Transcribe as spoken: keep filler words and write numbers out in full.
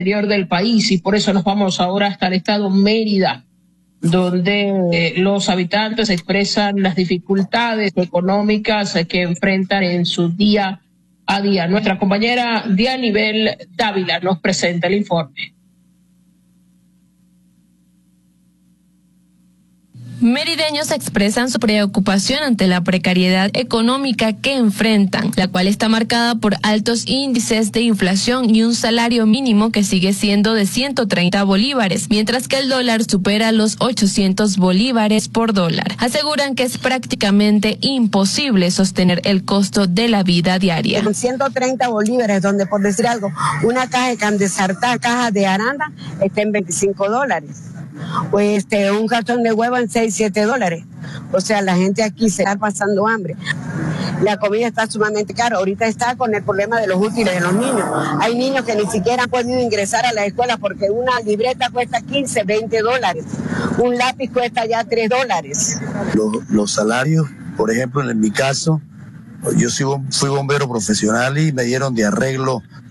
interior del país, y por eso nos vamos ahora hasta el estado Mérida, donde eh, los habitantes expresan las dificultades económicas eh, que enfrentan en su día a día. Nuestra compañera Dianibel Dávila nos presenta el informe. Merideños expresan su preocupación ante la precariedad económica que enfrentan, la cual está marcada por altos índices de inflación y un salario mínimo que sigue siendo de ciento treinta bolívares, mientras que el dólar supera los ochocientos bolívares por dólar. Aseguran que es prácticamente imposible sostener el costo de la vida diaria. Con ciento treinta bolívares, donde por decir algo, una caja de can de sartán, caja de aranda, está en veinticinco dólares. Pues este, un cartón de huevo en seis, siete dólares. O sea, la gente aquí se está pasando hambre. La comida está sumamente cara. Ahorita está con el problema de los útiles de los niños. Hay niños que ni siquiera han podido ingresar a la escuela porque una libreta cuesta quince, veinte dólares. Un lápiz cuesta ya tres dólares. Los, los salarios, por ejemplo, en mi caso, yo soy, fui bombero profesional y me dieron de arreglo